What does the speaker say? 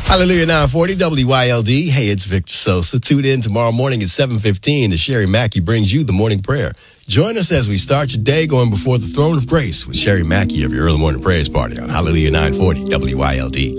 Hallelujah 940 WYLD. Hey, it's Victor Sosa. Tune in tomorrow morning at 7:15 as Sherry Mackey brings you the morning prayer. Join us as we start your day going before the throne of grace with Sherry Mackey of your early morning prayers party on Hallelujah 940 WYLD.